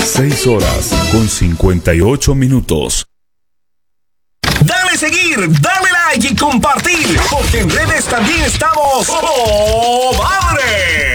6:58. Dale seguir, dale like y compartir, porque en redes también estamos. ¡Oh, madre!